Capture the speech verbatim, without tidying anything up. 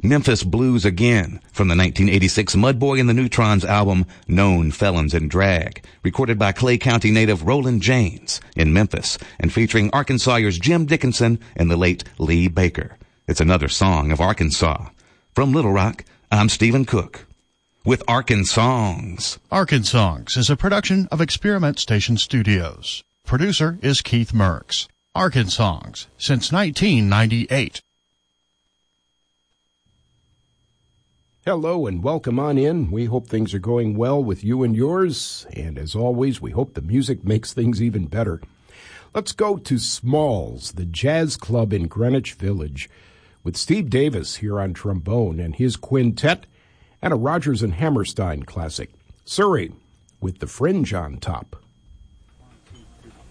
Memphis Blues Again from the nineteen eighty-six Mudboy and the Neutrons album Known Felons in Drag, recorded by Clay County native Roland James in Memphis and featuring Arkansasiers Jim Dickinson and the late Lee Baker. It's another song of Arkansas. From Little Rock, I'm Stephen Cook with Arkansongs. Arkansongs is a production of Experiment Station Studios. Producer is Keith Merks. Arkansongs since nineteen ninety-eight. Hello and welcome on in. We hope things are going well with you and yours. And as always, we hope the music makes things even better. Let's go to Smalls, the jazz club in Greenwich Village, with Steve Davis here on trombone and his quintet, and a Rodgers and Hammerstein classic, Surrey, with the Fringe on top.